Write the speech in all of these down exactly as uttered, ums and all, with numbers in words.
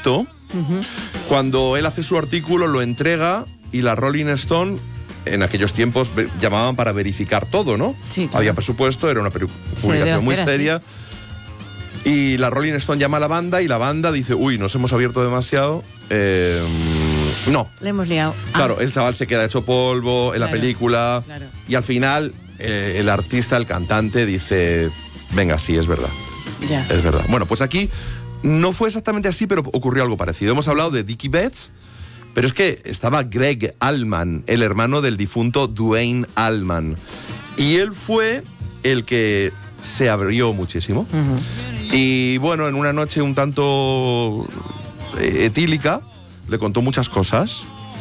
visto, uh-huh. cuando él hace su artículo, lo entrega y la Rolling Stone, en aquellos tiempos llamaban para verificar todo, ¿no? Sí, claro. Había presupuesto, era una publicación muy seria. Así. Y la Rolling Stone llama a la banda y la banda dice, uy, nos hemos abierto demasiado. Eh, no. Le hemos liado. Claro, ah. el chaval se queda hecho polvo en claro, la película. Claro. Y al final, eh, el artista, el cantante, dice, venga, sí, es verdad. Ya. Es verdad. Bueno, pues aquí no fue exactamente así, pero ocurrió algo parecido. Hemos hablado de Dickie Betts, pero es que estaba Greg Allman, el hermano del difunto Duane Allman. Y él fue el que se abrió muchísimo. Uh-huh. Y bueno, en una noche un tanto etílica, le contó muchas cosas.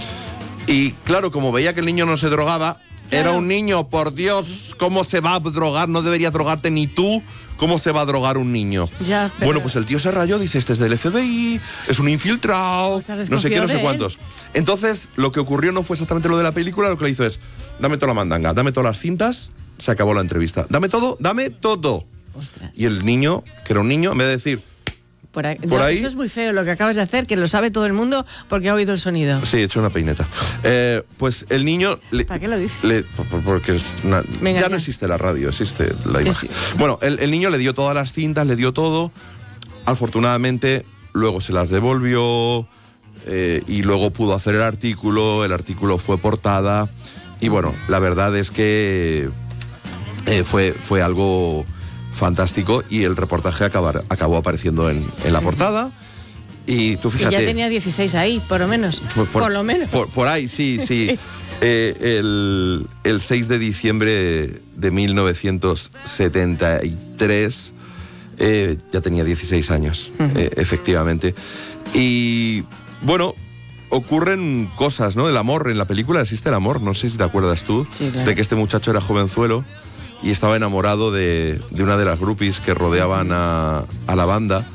Y claro, como veía que el niño no se drogaba, claro. Era un niño, por Dios, ¿cómo se va a drogar? No deberías drogarte ni tú. ¿Cómo se va a drogar un niño? Ya, pero... Bueno, pues el tío se rayó, dice, este es del F B I, es un infiltrado, no sé qué, no sé cuántos. Entonces, lo que ocurrió no fue exactamente lo de la película, lo que le hizo es, dame toda la mandanga, dame todas las cintas, se acabó la entrevista. Dame todo, dame todo. Ostras. Y el niño, que era un niño, en vez de decir... Por ahí, por ahí, eso es muy feo lo que acabas de hacer, que lo sabe todo el mundo porque ha oído el sonido. Sí, he hecho una peineta. Eh, pues el niño... Le, ¿Para qué lo dices? Le, porque es una, Venga, ya, ya no existe la radio, existe la imagen. Sí. Bueno, el, el niño le dio todas las cintas, le dio todo. Afortunadamente, luego se las devolvió eh, y luego pudo hacer el artículo. El artículo fue portada. Y bueno, la verdad es que eh, fue, fue algo... fantástico, y el reportaje acabar, acabó apareciendo en, en la portada. Y tú fíjate... Y ya tenía dieciséis ahí, por lo menos. Por, por, por lo menos. Por, por ahí, sí, sí. sí. Eh, el, el seis de diciembre de mil novecientos setenta y tres eh, ya tenía dieciséis años, uh-huh. eh, efectivamente. Y bueno, ocurren cosas, ¿no? El amor, en la película existe el amor, no sé si te acuerdas tú, sí, claro. de que este muchacho era jovenzuelo y estaba enamorado de, de una de las groupies que rodeaban a, a la banda.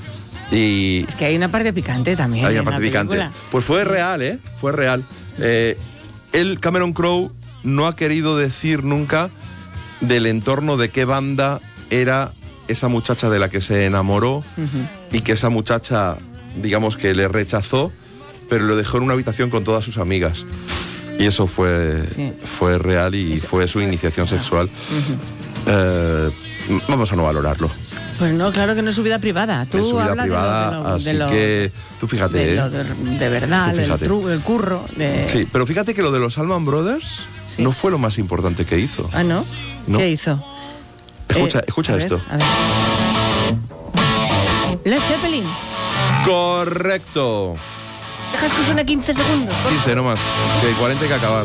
Y es que hay una parte picante también. Hay una en parte la picante. película. Pues fue real, ¿eh? Fue real. Eh, él, Cameron Crowe, no ha querido decir nunca del entorno de qué banda era esa muchacha de la que se enamoró, uh-huh. y que esa muchacha, digamos que le rechazó, pero lo dejó en una habitación con todas sus amigas. Y eso fue, sí. fue real y eso fue su iniciación sexual. Uh-huh. eh, vamos a no valorarlo. Pues no, claro que no es su vida privada. Tú es su vida hablas privada, de lo, de lo, así de lo, que tú fíjate. De, ¿eh? lo de, de verdad, del tru, el curro. De... Sí, pero fíjate que lo de los Allman Brothers, sí, no fue lo más importante que hizo. Ah, ¿no? ¿No? ¿Qué hizo? Escucha, eh, escucha a esto. Ver, a ver. Led Zeppelin. Correcto. Dejas que suene quince segundos. quince, no más. Que hay cuarenta hay que acabar.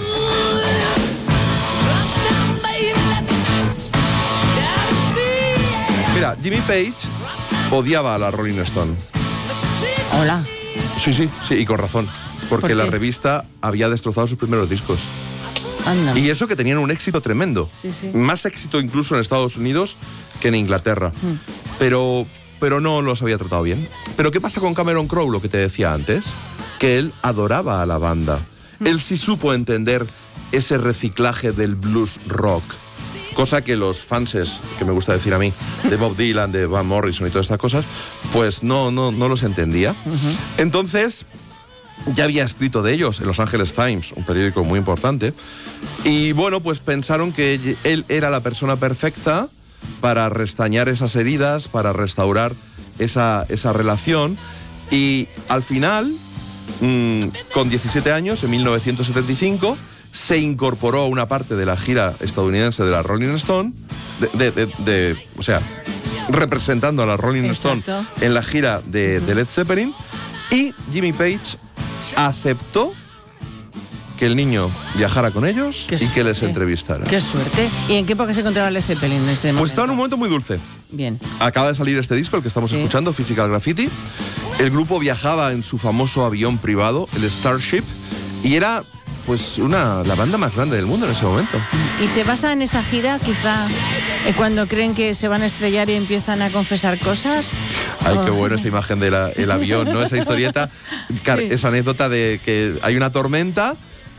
Mira, Jimmy Page odiaba a la Rolling Stone. Hola. Sí, sí, sí, y con razón. Porque ¿Por la revista había destrozado sus primeros discos. Anda. Y eso que tenían un éxito tremendo. Sí, sí. Más éxito incluso en Estados Unidos que en Inglaterra. Mm. Pero, pero no los había tratado bien. Pero ¿qué pasa con Cameron Crowe, lo que te decía antes? Que él adoraba a la banda. Mm. Él sí supo entender ese reciclaje del blues rock. Cosa que los fanses, que me gusta decir a mí, de Bob Dylan, de Van Morrison y todas estas cosas, pues no, no, no los entendía. Uh-huh. Entonces, ya había escrito de ellos en Los Angeles Times, un periódico muy importante, y bueno, pues pensaron que él era la persona perfecta para restañar esas heridas, para restaurar esa, esa relación, y al final, mmm, con diecisiete años, en mil novecientos setenta y cinco, se incorporó a una parte de la gira estadounidense de la Rolling Stone, de, de, de, de, o sea, representando a la Rolling Exacto. Stone en la gira de, uh-huh. de Led Zeppelin, y Jimmy Page aceptó que el niño viajara con ellos y que les entrevistara. ¡Qué suerte! ¿Y en qué época se encontraba Led Zeppelin en ese momento? Pues estaba en un momento muy dulce. Bien. Acaba de salir este disco, el que estamos sí. escuchando, Physical Graffiti. El grupo viajaba en su famoso avión privado, el Starship, y era... pues una la banda más grande del mundo en ese momento. ¿Y se basa en esa gira, quizá, eh, cuando creen que se van a estrellar y empiezan a confesar cosas? Ay, oh. qué bueno esa imagen del avión, ¿no? Esa historieta, sí. Esa anécdota de que hay una tormenta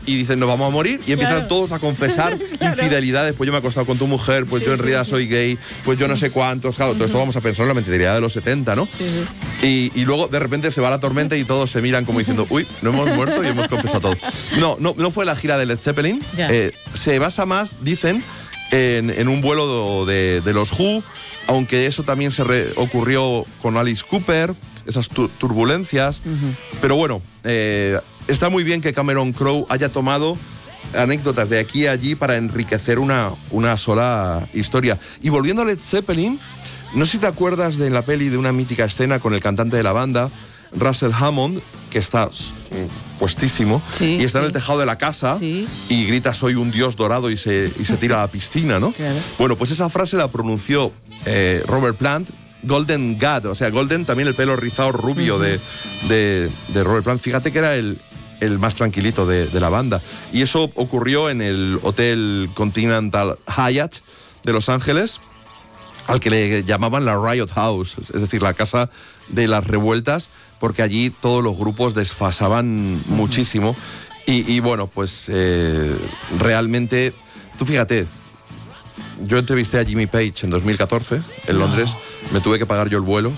y dicen, nos vamos a morir, y empiezan Claro. todos a confesar Claro. infidelidades. Pues yo me he acostado con tu mujer, pues Sí, yo en sí, realidad sí. soy gay, pues yo no sé cuántos. Claro, todo esto vamos a pensar en la mentalidad de los setenta, ¿no? Sí, sí. Y, y luego de repente se va la tormenta y todos se miran como diciendo, uy, no hemos muerto y hemos confesado todo. No, no, no fue la gira de Led Zeppelin. Ya. Eh, se basa más, dicen, en, en un vuelo de, de los Who, aunque eso también se re- ocurrió con Alice Cooper, esas tu- turbulencias. Ujú. Pero bueno, eh, está muy bien que Cameron Crowe haya tomado anécdotas de aquí a allí para enriquecer una, una sola historia. Y volviendo a Led Zeppelin, no sé si te acuerdas de la peli de una mítica escena con el cantante de la banda, Russell Hammond, que está mm, puestísimo, Sí, y está sí. en el tejado de la casa Sí. y grita soy un dios dorado y se, y se tira a la piscina, ¿no? Claro. Bueno, pues esa frase la pronunció eh, Robert Plant, Golden God, o sea, Golden también el pelo rizado rubio Ujú. de, de, de Robert Plant. Fíjate que era el, el más tranquilito de, de la banda. Y eso ocurrió en el Hotel Continental Hyatt de Los Ángeles, al que le llamaban la Riot House, es decir, la casa de las revueltas, porque allí todos los grupos desfasaban muchísimo. Y, y bueno, pues eh, realmente, tú fíjate, yo entrevisté a Jimmy Page en dos mil catorce en Londres, me tuve que pagar yo el vuelo.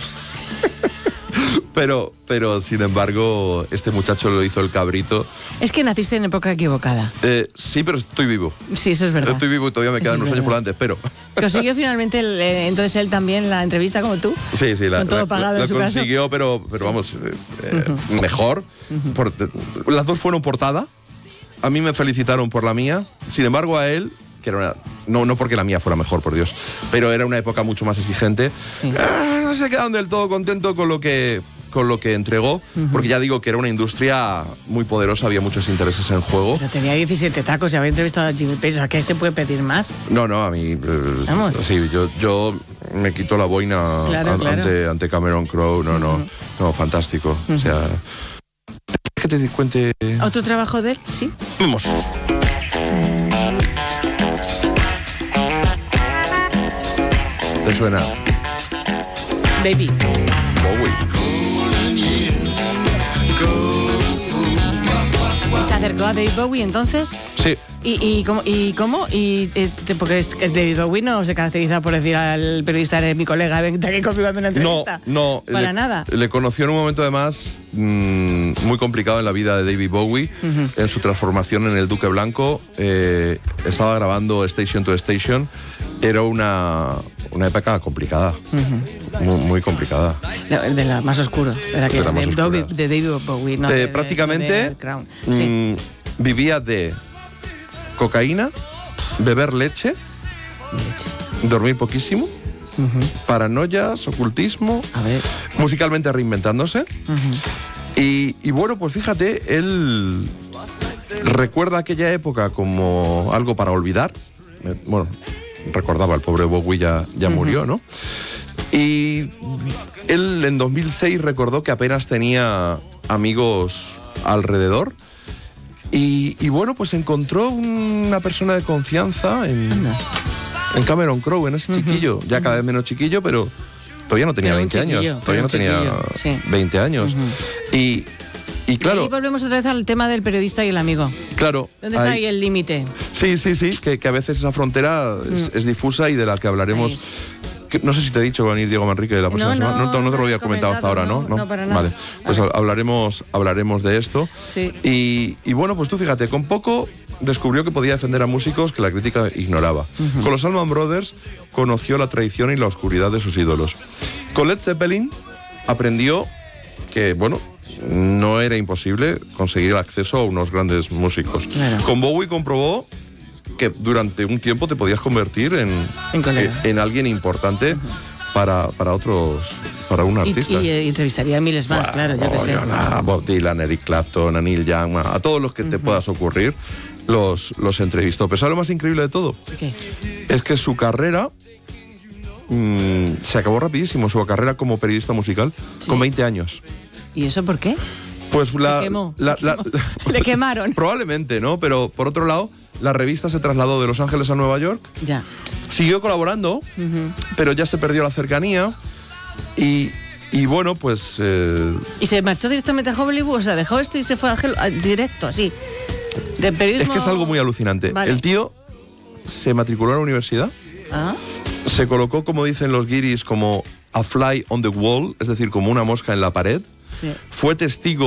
Pero, pero, sin embargo, este muchacho lo hizo el cabrito. Es que naciste en época equivocada. Eh, sí, pero estoy vivo. Sí, eso es verdad. Estoy vivo y todavía me Eso quedan es unos años por verdad. delante, espero. ¿Consiguió finalmente el, eh, entonces él también la entrevista como tú? Sí, sí, la, Con todo la- pagado la en su caso. consiguió, pero, pero vamos, eh, eh, mejor. Por- las dos fueron portada. A mí me felicitaron por la mía. Sin embargo, a él, que era una, no, no porque la mía fuera mejor, por Dios, pero era una época mucho más exigente, Sí. ah, no se quedaron del todo contento con lo que, con lo que entregó, porque ya digo que era una industria muy poderosa, había muchos intereses en juego. Pero tenía diecisiete tacos y había entrevistado a Jimmy Page. O sea, ¿qué se puede pedir más? No, no, a mí. eh, Vamos. sí, yo, yo me quito la boina Claro, an- claro. Ante, ante Cameron Crowe. No, no, no, fantástico. O sea. ¿Qué te di cuente? ¿Otro trabajo de él? Sí. Vamos. ¿Te suena? Baby. Bowie. Se acercó a David Bowie entonces. Sí. ¿Y, y cómo? Y, cómo? y eh, te- porque es, es David Bowie no se caracteriza por decir al periodista eres mi colega, vente aquí conmigo a una No, entrevista. no. Para le, nada. Le conoció en un momento además mmm, muy complicado en la vida de David Bowie, Ujú. en su transformación en el Duque Blanco. Eh, estaba grabando Station to Station. Era una, una época complicada, muy, muy complicada. No, de la más oscuro. De, la que, De la más de, oscura. David, de David Bowie. No, Eh, de- de- prácticamente de Crown. Sí. mm, vivía de cocaína, beber leche, dormir poquísimo, Ujú. paranoias, ocultismo, A ver. musicalmente reinventándose. Ujú. Y, y bueno, pues fíjate, él recuerda aquella época como algo para olvidar. Eh, Bueno, recordaba, el pobre Bowie ya, ya murió, ¿no? Y él en dos mil seis recordó que apenas tenía amigos alrededor. Y, y bueno, pues encontró una persona de confianza en, Anda. en Cameron Crowe, en ese chiquillo. Ya cada vez menos chiquillo, pero todavía no tenía Pero un veinte años. chiquillo, Todavía no pero tenía un chiquillo, sí. veinte años. Y, y Y claro, ahí volvemos otra vez al tema del periodista y el amigo. claro. ¿Dónde está ahí- ahí el límite? Sí, sí, sí, que, que a veces esa frontera es, es difusa y de la que hablaremos. Ahí es. que- no sé si te he dicho que va a venir Diego Manrique la próxima No, semana. no, No, te- no te no lo había has comentado hasta ahora, comentado, ¿no? no, no, para nada. Vale, pues Vale. hablaremos, hablaremos de esto. Sí. Y, y bueno, pues tú fíjate, con poco descubrió que podía defender a músicos que la crítica ignoraba. Con los Allman Brothers conoció la traición y la oscuridad de sus ídolos. Con Led Zeppelin aprendió que, bueno, no era imposible conseguir el acceso a unos grandes músicos. Claro. Con Bowie comprobó que durante un tiempo te podías convertir en, En colega. en, en alguien importante para, para otros, para un Y, artista. y, eh, entrevistaría a miles más, claro, yo que sé. Bueno, a Bob Dylan, Eric Clapton, a Neil Young, a todos los que te puedas ocurrir, los, los entrevistó. Pero ¿sabes lo más increíble de todo? ¿Qué? Es que su carrera mm, se acabó rapidísimo, su carrera como periodista musical, Sí. con veinte años. ¿Y eso por qué? Pues la, se quemó. la- se la- quemó. Le quemaron. Probablemente, ¿no? Pero por otro lado, la revista se trasladó de Los Ángeles a Nueva York, Ya. siguió colaborando, Ujú. pero ya se perdió la cercanía y, y bueno, pues... eh, ¿Y se marchó directamente a Hollywood? O sea, dejó esto y se fue a, Hel- a- directo, así. De periodismo... Es que es algo muy alucinante. Vale. El tío se matriculó en la universidad, Ah. se colocó, como dicen los guiris, como a fly on the wall, es decir, como una mosca en la pared. Sí. Fue testigo